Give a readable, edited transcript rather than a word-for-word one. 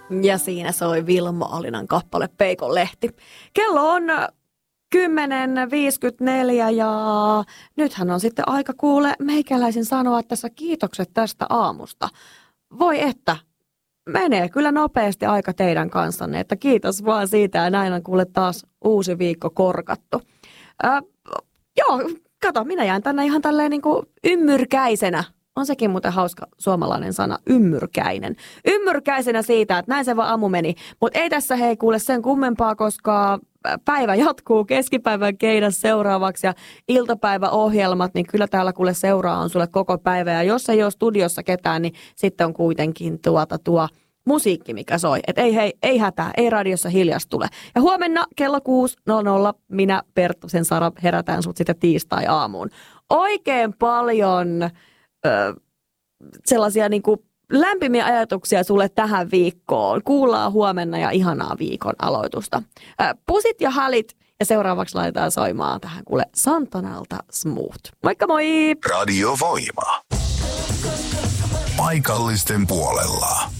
Ja siinä soi Vilmo Alinan kappale Peikon lehti. Kello on 10.54 ja nythän on sitten aika kuule meikäläisin sanoa tässä kiitokset tästä aamusta. Voi että, menee kyllä nopeasti aika teidän kanssanne, että kiitos vaan siitä ja näin on kuule taas uusi viikko korkattu. Joo, kato, minä jään tänne ihan tälleen niin kuin ymmyrkäisenä. On sekin muuten hauska suomalainen sana, ymmyrkäinen. Ymmyrkäisenä siitä, että näin se vaan aamu meni. Mutta ei tässä hei kuule sen kummempaa, koska päivä jatkuu, keskipäivän keidas seuraavaksi ja iltapäiväohjelmat, niin kyllä täällä kuule seuraa on sulle koko päivä. Ja jos ei ole studiossa ketään, niin sitten on kuitenkin tuo musiikki, mikä soi. Että ei hätää, ei radiossa hiljas tule. Ja huomenna kello 6.00 minä, Perttusen Sara, herätään sut sitten tiistai-aamuun. Oikein paljon sellaisia niin kuin lämpimiä ajatuksia sulle tähän viikkoon. Kuullaan huomenna ja ihanaa viikon aloitusta. Pusit ja halit ja seuraavaksi laitetaan soimaan tähän kuule Santanalta Smooth. Moikka moi! Radio Voima. Paikallisten puolella.